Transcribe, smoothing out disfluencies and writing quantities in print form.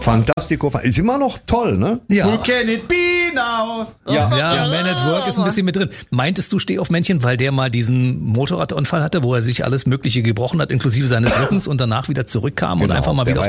Fantastico. Ist immer noch toll, ne? Ja. Who can it be now? Ja, Man at Work ist ein bisschen mit drin. Meintest du Stehaufmännchen, weil der mal diesen Motorradunfall hatte, wo er sich alles Mögliche gebrochen hat, inklusive seines Rückens und danach wieder zurückkam und Genau, einfach mal der wieder war